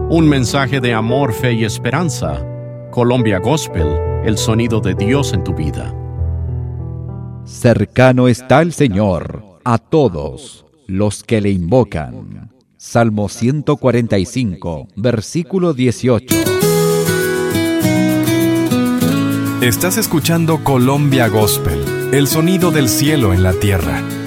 Un mensaje de amor, fe y esperanza. Colombia Gospel, el sonido de Dios en tu vida. Cercano está el Señor a todos los que le invocan. Salmo 145, versículo 18. Estás escuchando Colombia Gospel, el sonido del cielo en la tierra.